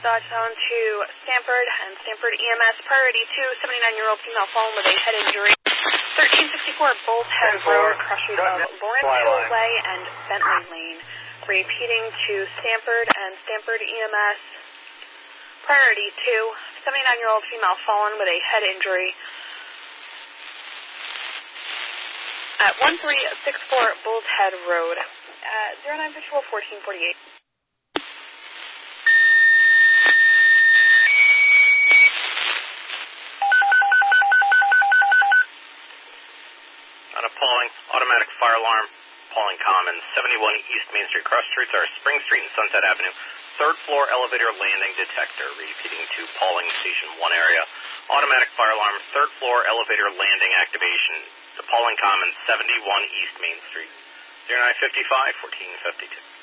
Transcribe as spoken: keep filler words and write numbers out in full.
dispatch on to Stanford and Stanford E M S. Priority two, seventy-nine-year-old female fallen with a head injury. thirteen sixty-four Bulls Head Road, crossroads of Lawrenceville Way and Bentley Lane. Repeating to Stanford and Stanford E M S. Priority two, seventy-nine-year-old female fallen with a head injury at one three six four Bulls Head Road. Uh, zero nine fifty-four fourteen forty-eight. On a Pauling, automatic fire alarm, Pauling Commons, seventy-one East Main Street. Cross streets are Spring Street and Sunset Avenue. Third floor elevator landing detector. Repeating to Pauling Station one area. Automatic fire alarm, third floor elevator landing activation. The Pauling Commons, seventy-one East Main Street. zero nine five five fourteen fifty-two.